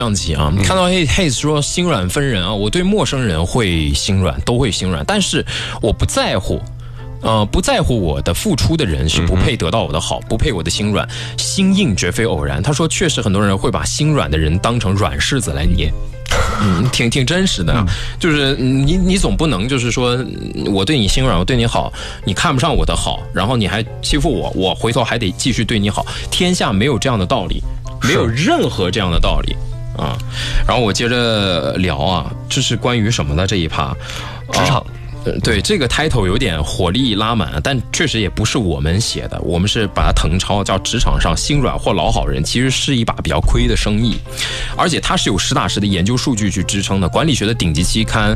上集啊，看到 Haze 说心软分人啊，我对陌生人会心软，都会心软，但是我不在乎。不在乎我的付出的人是不配得到我的好，不配我的心软，心硬绝非偶然。他说，确实很多人会把心软的人当成软柿子来捏。挺真实的，就是你总不能就是说我对你心软，我对你好，你看不上我的好，然后你还欺负我，我回头还得继续对你好。天下没有这样的道理，没有任何这样的道理啊。然后我接着聊啊，这是关于什么的这一趴？ 职场。 对，这个 title 有点火力拉满，但确实也不是我们写的，我们是把它誊抄，叫职场上心软或老好人其实是一把比较亏的生意，而且它是有实打实的研究数据去支撑的。管理学的顶级期刊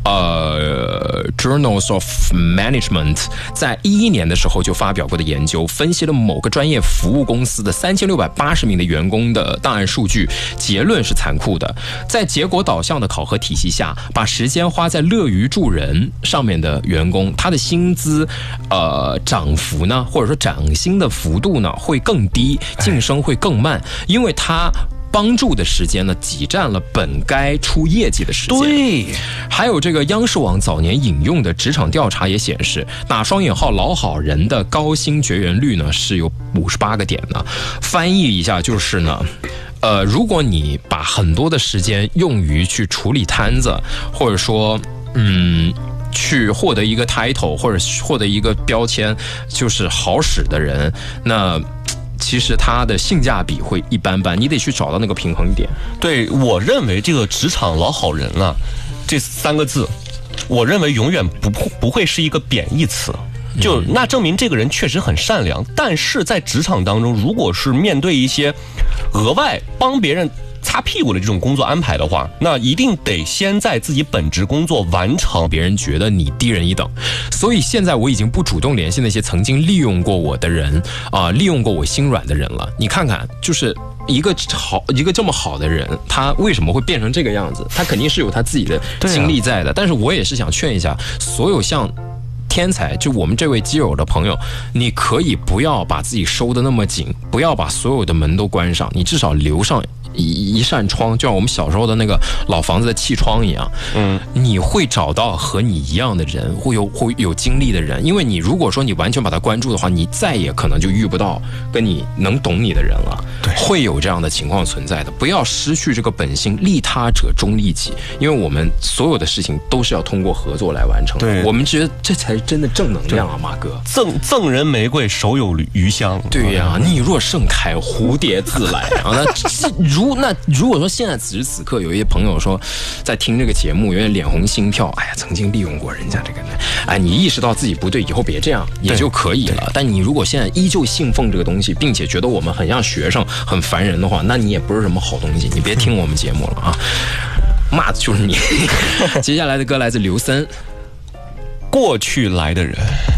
Journals of Management 在2011年的时候就发表过的研究，分析了某个专业服务公司的3680名的员工的档案数据，结论是残酷的。在结果导向的考核体系下，把时间花在乐于助人上面的员工，他的薪资涨幅呢，或者说涨薪的幅度呢会更低，晋升会更慢，因为他帮助的时间呢挤占了本该出业绩的时间。 对， 还有这个央视网早年引用的职场调查也显示，打双引号老好人的高薪绝缘率呢是有58个点呢。翻译一下就是呢，如果你把很多的时间用于去处理摊子，或者说去获得一个 title 或者获得一个标签，就是好使的人，那其实他的性价比会一般般，你得去找到那个平衡点。 对，我认为这个职场老好人啊，这3个字，我认为永远不会是一个贬义词。就那证明这个人确实很善良，但是在职场当中，如果是面对一些额外帮别人擦屁股的这种工作安排的话，那一定得先在自己本职工作完成， 别人觉得你低人一等。所以现在我已经不主动联系那些曾经利用过我的人利用过我心软的人了。你看看，就是一个这么好的人，他为什么会变成这个样子？他肯定是有他自己的经历在的。但是我也是想劝一下所有像天才，就我们这位基友的朋友，你可以不要把自己收得那么紧，不要把所有的门都关上，你至少留上一扇窗，就像我们小时候的那个老房子的气窗一样。你会找到和你一样的人，会有经历的人，因为你如果说你完全把它关注的话，你再也可能就遇不到跟你能懂你的人了。对，会有这样的情况存在的。不要失去这个本性，利他者终利己，因为我们所有的事情都是要通过合作来完成的。对，我们觉得这才是真的正能量啊，马哥。 赠人玫瑰，手有余香。 对呀，你若盛开，蝴蝶自来啊。那如果说现在此时此刻有一些朋友说在听这个节目有点脸红心跳，哎呀，曾经利用过人家这个人，哎，你意识到自己不对，以后别这样也就可以了。但你如果现在依旧信奉这个东西，并且觉得我们很像学生很烦人的话，那你也不是什么好东西，你别听我们节目了啊，骂的就是你。接下来的歌来自刘森， 过去来的人。